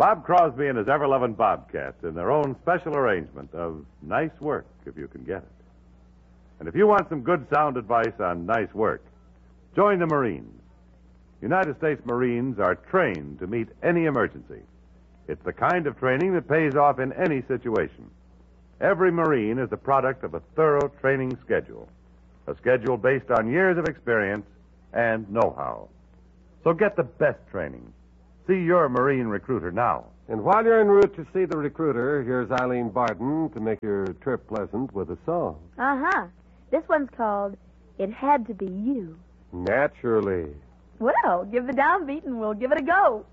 Bob Crosby and his ever-loving Bobcats in their own special arrangement of Nice Work, if you can get it. And if you want some good sound advice on nice work, join the Marines. United States Marines are trained to meet any emergency. It's the kind of training that pays off in any situation. Every Marine is the product of a thorough training schedule, a schedule based on years of experience and know-how. So get the best training. See your Marine recruiter now. And while you're en route to see the recruiter, here's Eileen Barton to make your trip pleasant with a song. Uh-huh. This one's called It Had to Be You. Naturally. Well, give the downbeat and we'll give it a go.